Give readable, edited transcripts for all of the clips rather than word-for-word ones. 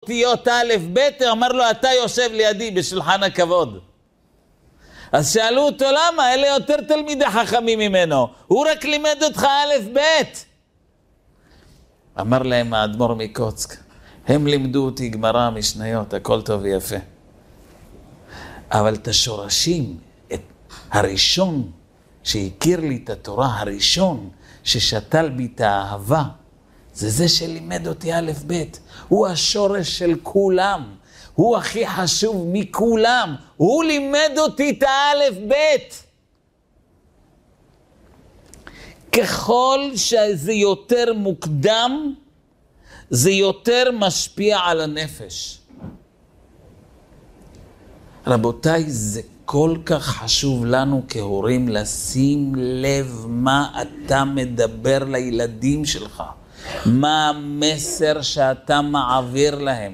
אותיות א' ב', אמר לו, אתה יושב לידי בשולחן הכבוד. אז שאלו אותו למה, אלה יותר תלמידי חכמים ממנו, הוא רק לימד אותך א' ב'. אמר להם האדמו"ר מקוצק, הם לימדו אותי גמרא, משניות, הכל טוב ויפה. אבל את השורשים, את הראשון שהכיר לי את התורה, הראשון ששתל בי את האהבה, זה שלימד אותי א' ב'. הוא השורש של כולם, הוא הכי חשוב מכולם, הוא לימד אותי את האלף ב'. ככל שזה יותר מוקדם, זה יותר משפיע על הנפש. רבותיי, זה כל כך חשוב לנו כהורים לשים לב מה אתה מדבר לילדים שלך. מה המסר שאתה מעביר להם.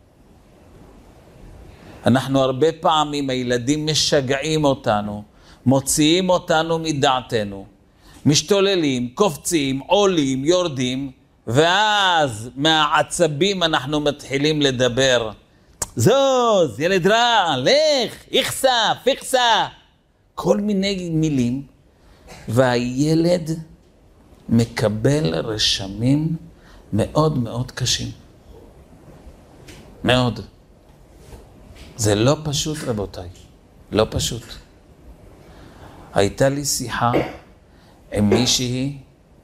אנחנו הרבה פעמים, הילדים משגעים אותנו, מוציאים אותנו מדעתנו, משתוללים, קופצים, עולים, יורדים, ואז מהעצבים אנחנו מתחילים לדבר. זוז, ילד רע, לך, יחסה, פיחסה. כל מיני מילים, והילד מקבל רשמים מאוד מאוד קשים. מאוד. זה לא פשוט, רבותיי. לא פשוט. הייתה לי שיחה עם מישהי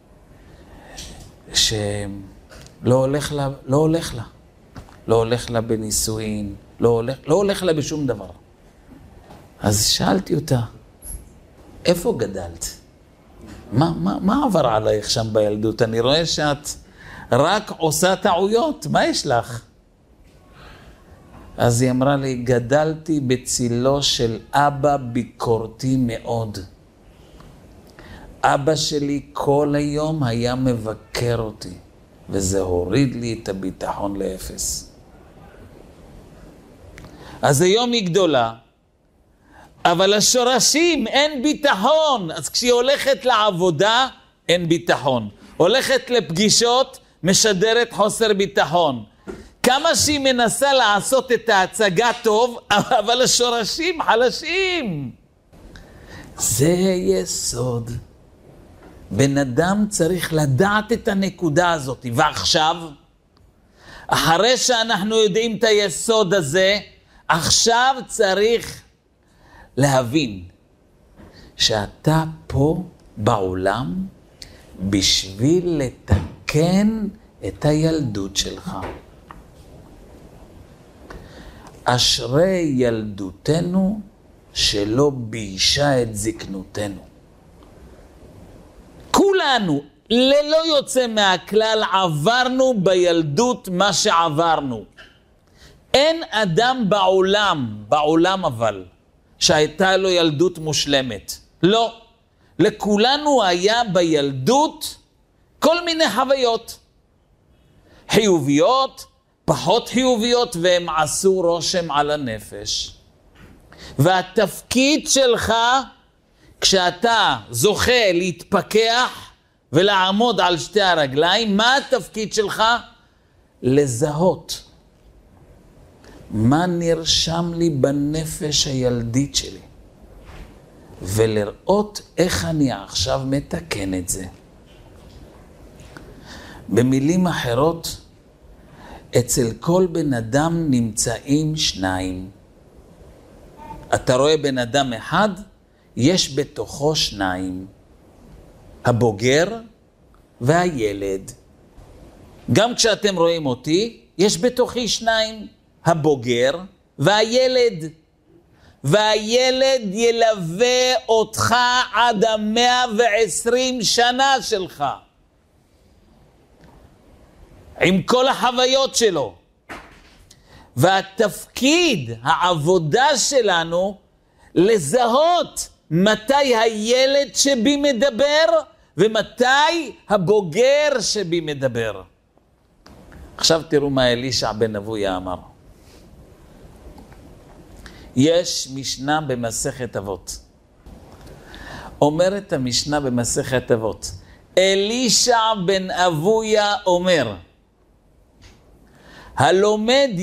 שלא הולך לה, לא הולך לה בנישואין, לא הולך לה בשום דבר. אז שאלתי אותה, איפה גדלת? מה עבר עלייך שם בילדות? אני רואה שאת רק עושה טעויות, מה יש לך? אז היא אמרה לי, גדלתי בצילו של אבא ביקורתי מאוד. אבא שלי כל היום היה מבקר אותי, וזה הוריד לי את הביטחון לאפס. אז היום היא גדולה, אבל השורשים אין ביטחון. אז כשהיא הולכת לעבודה, אין ביטחון. הולכת לפגישות, משדרת חוסר ביטחון. כמה שהיא מנסה לעשות את ההצגה טוב, אבל השורשים חלשים. זה יסוד. בן אדם צריך לדעת את הנקודה הזאת. ועכשיו, אחרי שאנחנו יודעים את היסוד הזה, עכשיו צריך להבין שאתה פה בעולם בשביל לתקן את הילדות שלך. אשרי ילדותנו שלא ביישה את זקנותנו. כולנו, ללא יוצא מהכלל, עברנו בילדות מה שעברנו. אין אדם בעולם אבל, שהייתה לו ילדות מושלמת. לא. לכולנו היה בילדות כל מיני חוויות. חיוביות, פחות חיוביות, והם עשו רושם על הנפש. והתפקיד שלך, כשאתה זוכה להתפקח ולעמוד על שתי הרגליים, מה התפקיד שלך? לזהות. מה נרשם לי בנפש הילדית שלי? ולראות איך אני עכשיו מתקן את זה. במילים אחרות, אצל כל בן אדם נמצאים שניים. אתה רואה בן אדם אחד, יש בתוכו שניים. הבוגר והילד. גם כשאתם רואים אותי, יש בתוכי שניים. הבוגר והילד. והילד ילווה אותך עד 120 שנה שלך. עם כל החוויות שלו. והתפקיד, העבודה שלנו, לזהות מתי הילד שבי מדבר, ומתי הבוגר שבי מדבר. עכשיו תראו מה אלישע בן אבויה אמר. יש משנה במסכת אבות. אומרת המשנה במסכת אבות. אלישע בן אבויה אומר, הלומד